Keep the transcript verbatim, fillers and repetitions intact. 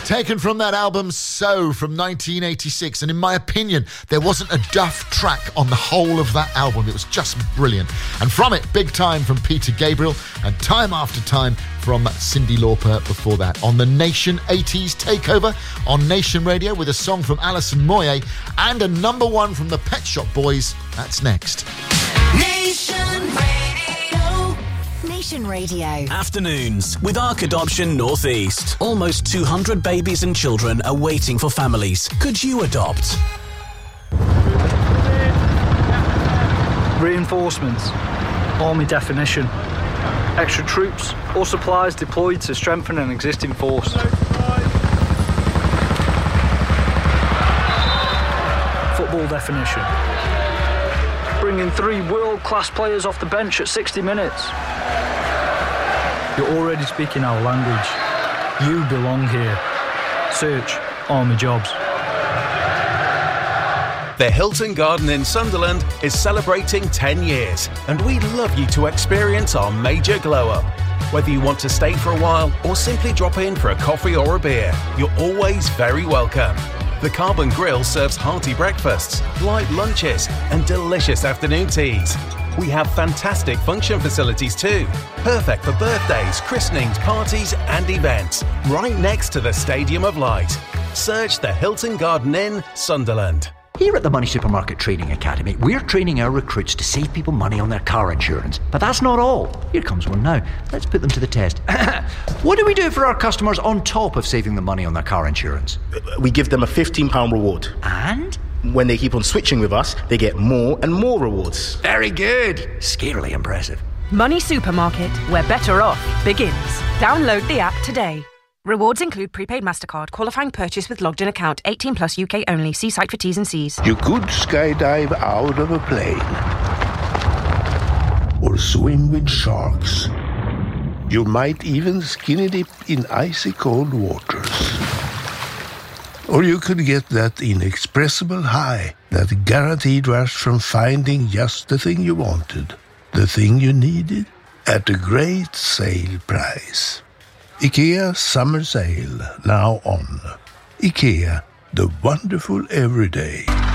Taken from that album So from nineteen eighty-six, and in my opinion there wasn't a duff track on the whole of that album. It was just brilliant. And from it, Big Time from Peter Gabriel, and Time After Time from Cyndi Lauper before that. On the Nation eighties Takeover on Nation Radio with a song from Alison Moyet and a number one from the Pet Shop Boys. That's next. Nation Radio. Nation Radio. Afternoons with Ark Adoption Northeast. Almost two hundred babies and children are waiting for families. Could you adopt? Reinforcements. Army definition. Extra troops or supplies deployed to strengthen an existing force. Football definition. Bringing three world-class players off the bench at sixty minutes. You're already speaking our language. You belong here. Search Army Jobs. The Hilton Garden in Sunderland is celebrating ten years, and we'd love you to experience our major glow-up. Whether you want to stay for a while or simply drop in for a coffee or a beer, you're always very welcome. The Carbon Grill serves hearty breakfasts, light lunches, and delicious afternoon teas. We have fantastic function facilities too, perfect for birthdays, christenings, parties, and events, right next to the Stadium of Light. Search the Hilton Garden Inn, Sunderland. Here at the Money Supermarket Training Academy, we're training our recruits to save people money on their car insurance. But that's not all. Here comes one now. Let's put them to the test. What do we do for our customers on top of saving them money on their car insurance? We give them a fifteen pounds reward. And? When they keep on switching with us, they get more and more rewards. Very good. Scarily impressive. Money Supermarket, where better off begins. Download the app today. Rewards include prepaid MasterCard, qualifying purchase with logged-in account, eighteen plus U K only. See site for T's and C's. You could skydive out of a plane. Or swim with sharks. You might even skinny dip in icy cold waters. Or you could get that inexpressible high, that guaranteed rush from finding just the thing you wanted, the thing you needed, at a great sale price. IKEA Summer Sale, now on. IKEA, the wonderful everyday.